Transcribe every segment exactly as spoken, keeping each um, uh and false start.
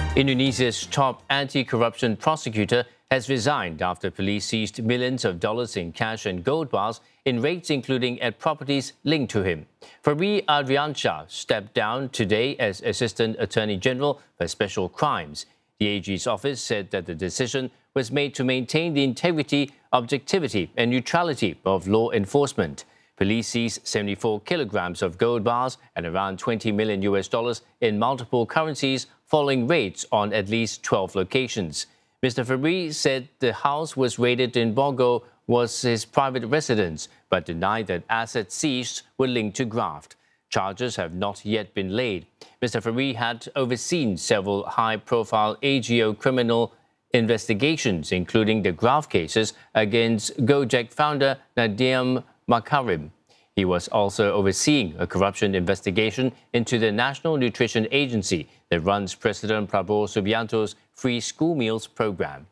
Indonesia's top anti-corruption prosecutor has resigned after police seized millions of dollars in cash and gold bars in raids including at properties linked to him. Fahri Adriansyah stepped down today as Assistant Attorney General for Special Crimes. The A G's office said that the decision was made to maintain the integrity, objectivity and neutrality of law enforcement. Police seized seventy-four kilograms of gold bars and around twenty million U S dollars in multiple currencies following raids on at least twelve locations. Mister Fahri said the house was raided in Bogor was his private residence, but denied that assets seized were linked to graft. Charges have not yet been laid. Mister Fahri had overseen several high-profile A G O criminal investigations, including the graft cases against Gojek founder Nadiem Makarim. He was also overseeing a corruption investigation into the National Nutrition Agency that runs President Prabowo Subianto's free school meals program.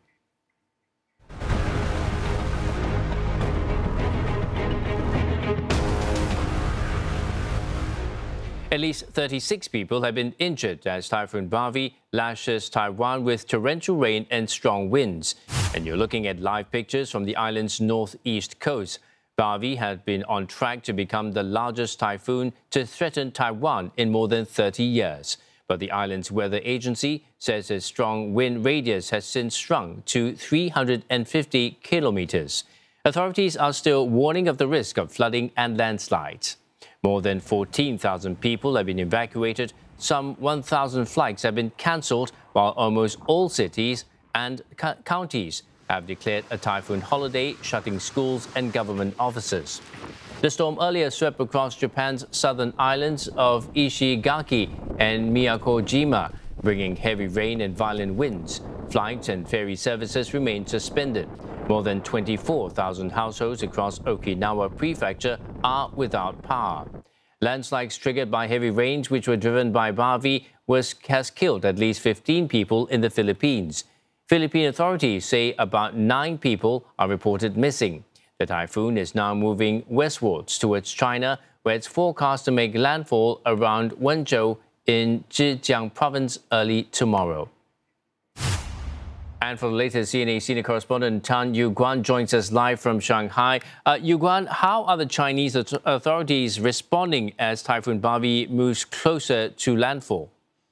At least thirty-six people have been injured as Typhoon Barvi lashes Taiwan with torrential rain and strong winds. And you're looking at live pictures from the island's northeast coast. Barvi had been on track to become the largest typhoon to threaten Taiwan in more than thirty years. But the island's weather agency says its strong wind radius has since shrunk to three hundred fifty kilometers. Authorities are still warning of the risk of flooding and landslides. More than fourteen thousand people have been evacuated. Some one thousand flights have been cancelled, while almost all cities and counties have declared a typhoon holiday, shutting schools and government offices. The storm earlier swept across Japan's southern islands of Ishigaki and Miyakojima, bringing heavy rain and violent winds. Flights and ferry services remain suspended. More than twenty-four thousand households across Okinawa Prefecture are without power. Landslides triggered by heavy rains, which were driven by Barvi, was, has killed at least fifteen people in the Philippines. Philippine authorities say about nine people are reported missing. The typhoon is now moving westwards towards China, where it's forecast to make landfall around Wenzhou in Zhejiang province early tomorrow. And for the latest, C N A senior correspondent Tan Yuguan joins us live from Shanghai. Uh, Yuguan, how are the Chinese authorities responding as Typhoon Barvi moves closer to landfall?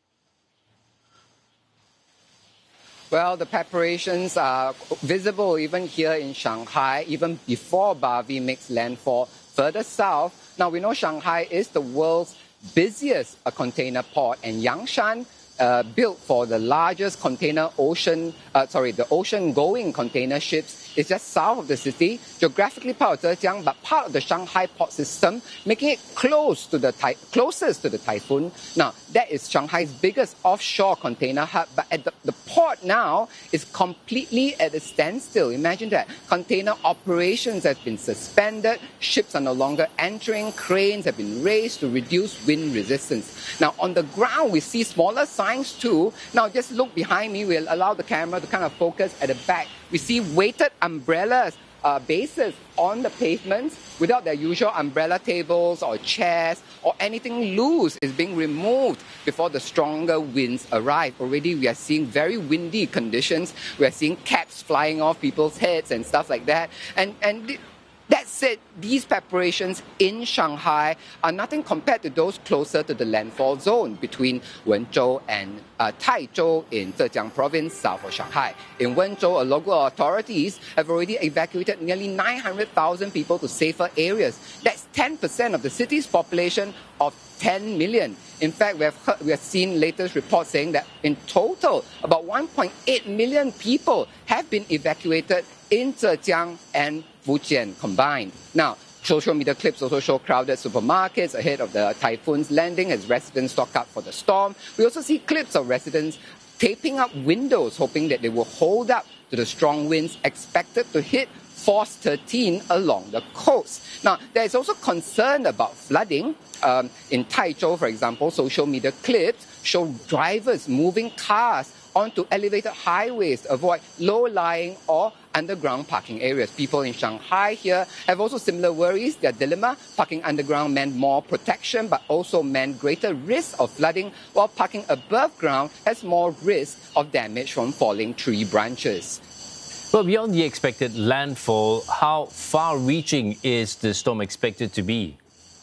Well, the preparations are visible even here in Shanghai, even before Barvi makes landfall further south. Now, we know Shanghai is the world's busiest uh, container port, and Yangshan, uh, built for the largest container ocean, uh, sorry, the ocean-going container ships, is just south of the city, geographically part of Zhejiang, but part of the Shanghai port system, making it close to the closest to the typhoon. Now, that is Shanghai's biggest offshore container hub, but at the, the port now is completely at a standstill. Imagine that. Container operations have been suspended, ships are no longer entering, cranes have been raised to reduce wind resistance. Now, on the ground, we see smaller signs too. Now, just look behind me. We'll allow the camera to kind of focus at the back. We see weighted umbrellas, uh, bases on the pavements without their usual umbrella tables or chairs or anything loose is being removed before the stronger winds arrive. Already we are seeing very windy conditions. We are seeing caps flying off people's heads and stuff like that. And, and that said, these preparations in Shanghai are nothing compared to those closer to the landfall zone between Wenzhou and uh, Taizhou in Zhejiang province, south of Shanghai. In Wenzhou, local authorities have already evacuated nearly nine hundred thousand people to safer areas. That's ten percent of the city's population of ten million. In fact, we have, heard, we have seen latest reports saying that in total, about one point eight million people have been evacuated in Zhejiang and Fujian combined. Now, social media clips also show crowded supermarkets ahead of the typhoon's landing as residents stock up for the storm. We also see clips of residents taping up windows, hoping that they will hold up to the strong winds expected to hit force thirteen along the coast. Now, there is also concern about flooding. Um, in Taizhou, for example, social media clips show drivers moving cars onto elevated highways to avoid low-lying or underground parking areas. People in Shanghai here have also similar worries. Their dilemma: parking underground meant more protection, but also meant greater risk of flooding, while parking above ground has more risk of damage from falling tree branches. Well, beyond the expected landfall, how far-reaching is the storm expected to be?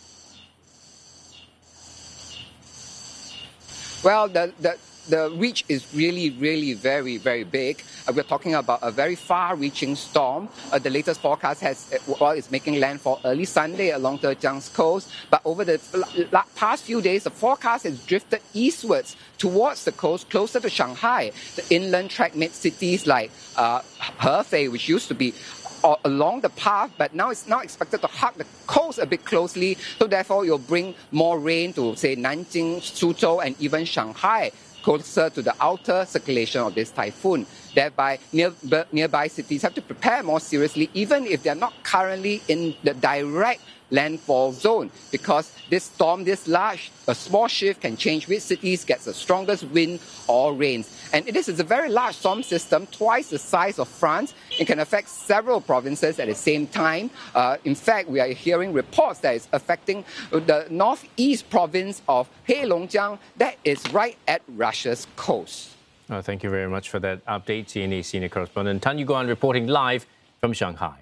Well, the, the, the reach is really, really very, very big. Uh, we're talking about a very far-reaching storm. Uh, the latest forecast has, well, it's making landfall early Sunday along Zhejiang's coast. But over the past few days, the forecast has drifted eastwards towards the coast, closer to Shanghai. The inland track made cities like uh, Hefei, which used to be along the path, but now it's now expected to hug the coast a bit closely. So therefore, you'll bring more rain to, say, Nanjing, Suzhou, and even Shanghai, closer to the outer circulation of this typhoon. Thereby, near, nearby cities have to prepare more seriously, even if they're not currently in the direct landfall zone, because this storm, this large, a small shift can change which cities gets the strongest wind or rains. And this is a very large storm system, twice the size of France. It can affect several provinces at the same time. Uh, in fact, we are hearing reports that it's affecting the northeast province of Heilongjiang, that is right at Russia's coast. Oh, thank you very much for that update, C N A senior correspondent Tan Yuguan reporting live from Shanghai.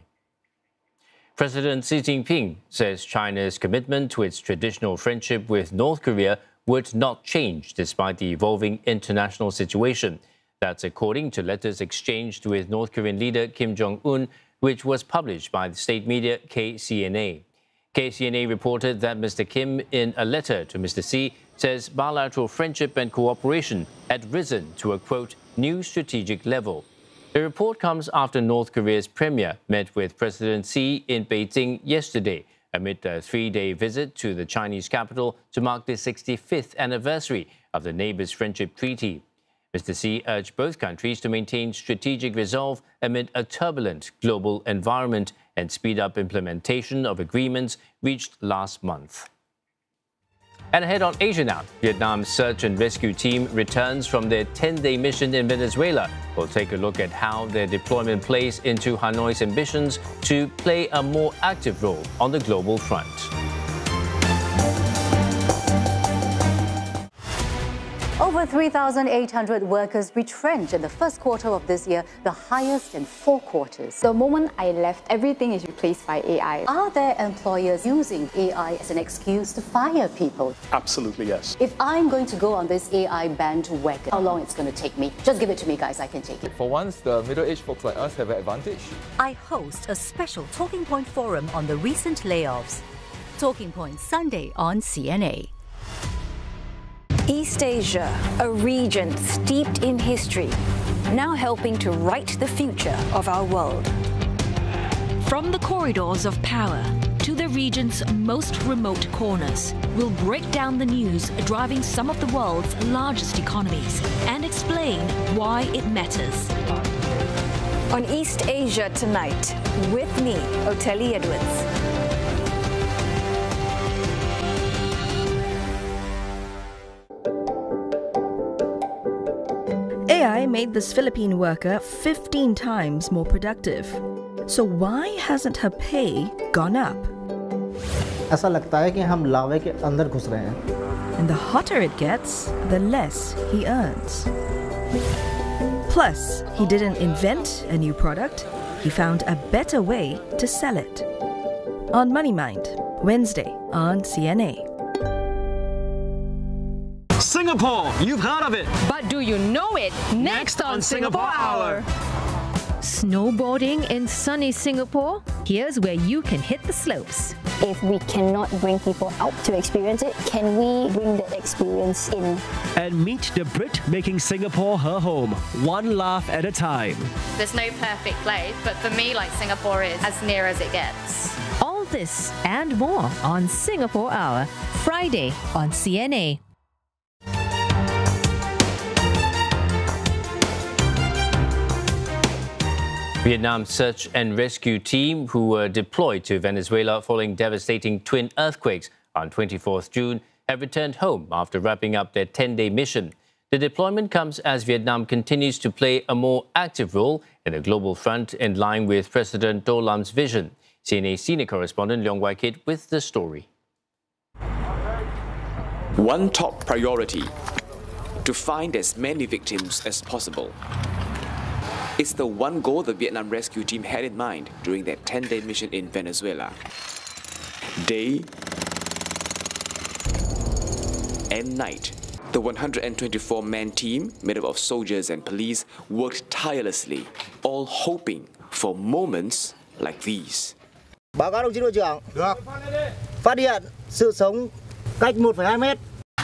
President Xi Jinping says China's commitment to its traditional friendship with North Korea would not change despite the evolving international situation. That's according to letters exchanged with North Korean leader Kim Jong-un, which was published by the state media K C N A. K C N A reported that Mister Kim, in a letter to Mister Xi, says bilateral friendship and cooperation had risen to a, quote, new strategic level. The report comes after North Korea's premier met with President Xi in Beijing yesterday, amid a three-day visit to the Chinese capital to mark the sixty-fifth anniversary of the Neighbors Friendship Treaty. Mister Xi urged both countries to maintain strategic resolve amid a turbulent global environment and speed up implementation of agreements reached last month. And ahead on Asia Now, Vietnam's search and rescue team returns from their ten-day mission in Venezuela. We'll take a look at how their deployment plays into Hanoi's ambitions to play a more active role on the global front. Over three thousand eight hundred workers retrenched in the first quarter of this year, the highest in four quarters. The moment I left, everything is replaced by A I. Are there employers using A I as an excuse to fire people? Absolutely, yes. If I'm going to go on this A I bandwagon, how long it's going to take me? Just give it to me, guys. I can take it. For once, the middle-aged folks like us have an advantage. I host a special Talking Point forum on the recent layoffs. Talking Point Sunday on C N A. East Asia, a region steeped in history, now helping to write the future of our world. From the corridors of power to the region's most remote corners, we'll break down the news driving some of the world's largest economies and explain why it matters. On East Asia Tonight, with me, Oteli Edwards. A I made this Philippine worker fifteen times more productive. So why hasn't her pay gone up? ऐसा लगता है कि हम लावे के अंदर घुस रहे हैं. And the hotter it gets, the less he earns. Plus, he didn't invent a new product, he found a better way to sell it. On Money Mind, Wednesday on C N A. Singapore, you've heard of it. But do you know it? Next, Next on, on Singapore, Singapore Hour. Snowboarding in sunny Singapore? Here's where you can hit the slopes. If we cannot bring people out to experience it, can we bring that experience in? And meet the Brit making Singapore her home, one laugh at a time. There's no perfect place, but for me, like, Singapore is as near as it gets. All this and more on Singapore Hour, Friday on C N A. Vietnam's search and rescue team, who were deployed to Venezuela following devastating twin earthquakes on twenty-fourth June, have returned home after wrapping up their ten-day mission. The deployment comes as Vietnam continues to play a more active role in the global front in line with President Tô Lâm vision. C N A senior correspondent Leong Wai Kit with the story. One top priority, to find as many victims as possible. It's the one goal the Vietnam rescue team had in mind during their ten-day mission in Venezuela. Day and night, the one hundred twenty-four man team, made up of soldiers and police, worked tirelessly, all hoping for moments like these. Báo cáo đồng chí đội trưởng. Được. Phát hiện sự sống cách một phẩy hai mét.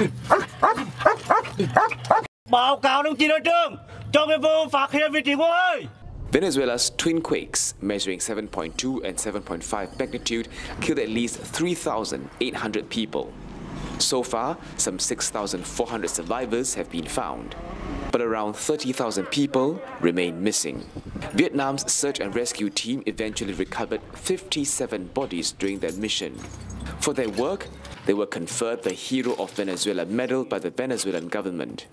Báo cáo đồng chí đội trưởng. Cho nghiệp vụ phát hiện vị trí của ơi. Venezuela's twin quakes, measuring seven point two and seven point five magnitude, killed at least three thousand eight hundred people. So far, some six thousand four hundred survivors have been found, but around thirty thousand people remain missing. Vietnam's search and rescue team eventually recovered fifty-seven bodies during their mission. For their work, they were conferred the Hero of Venezuela medal by the Venezuelan government.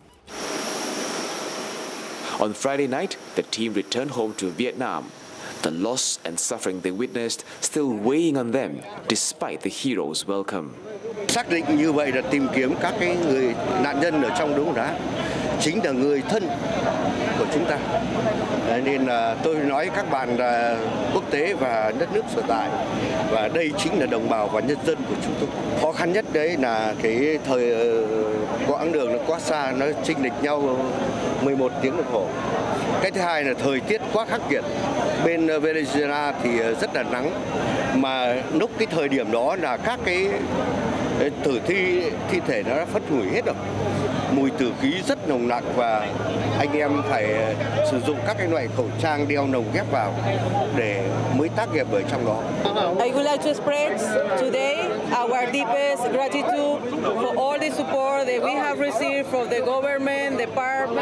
On Friday night, the team returned home to Vietnam. The loss and suffering they witnessed still weighing on them despite the hero's welcome. Xác định như vậy là tìm kiếm các cái người nạn nhân ở trong đống đá chính là người thân của chúng ta. Nên là tôi nói các bạn là quốc tế và đất nước sở tại, và đây chính là đồng bào và nhân dân của chúng tôi. Khó khăn nhất đấy là cái thời quãng đường nó quá xa, nó chênh lệch nhau mười một tiếng đồng hồ. Cái thứ hai là thời tiết quá khắc nghiệt. Bên Venezuela thì rất là nắng, mà lúc cái thời điểm đó là các cái tử thi thi thể nó đã phất hủi hết rồi, mùi tử khí rất nồng nặc, và anh em phải sử dụng các cái loại khẩu trang đeo nồng ghép vào để mới tác nghiệp ở trong đó. I would like to express today our deepest gratitude for all the support that we have received from the government, the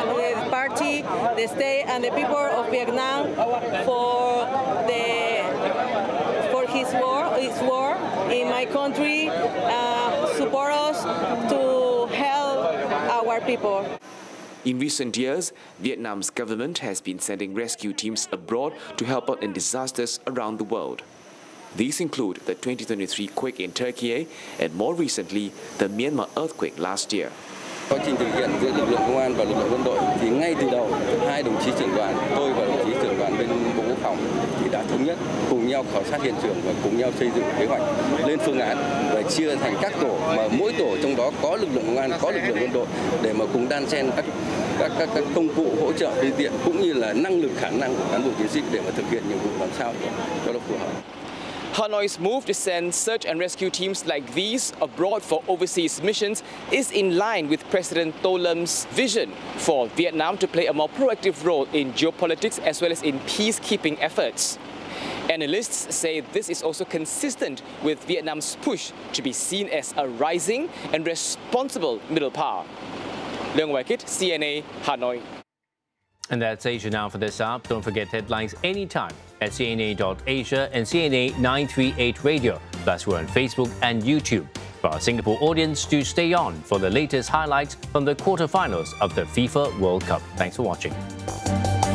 party, the state, and the people of Vietnam for the for his war, his war in my country. Uh, support us to help our people. In recent years, Vietnam's government has been sending rescue teams abroad to help out in disasters around the world. These include the twenty twenty-three quake in Turkey and more recently, the Myanmar earthquake last year. Quá trình thực hiện giữa lực lượng công an và lực lượng quân đội thì ngay từ đầu, hai đồng chí trưởng đoàn, tôi và đồng chí trưởng đoàn bên Bộ Quốc phòng thì đã thống nhất cùng nhau khảo sát hiện trường và cùng nhau xây dựng kế hoạch, lên phương án và chia thành các tổ, mà mỗi tổ trong đó có lực lượng công an, có lực lượng quân đội để mà cùng đan xen các các, các các công cụ hỗ trợ phương tiện cũng như là năng lực khả năng của cán bộ chiến sĩ để mà thực hiện nhiệm vụ làm sao cho nó phù hợp. Hanoi's move to send search and rescue teams like these abroad for overseas missions is in line with President Tô Lâm vision for Vietnam to play a more proactive role in geopolitics as well as in peacekeeping efforts. Analysts say this is also consistent with Vietnam's push to be seen as a rising and responsible middle power. Leong Wai Kit, C N A, Hanoi. And that's Asia Now for this hour. Don't forget headlines anytime at C N A dot Asia and C N A nine three eight Radio. Plus, we're on Facebook and YouTube. For our Singapore audience, do stay on for the latest highlights from the quarterfinals of the FIFA World Cup. Thanks for watching.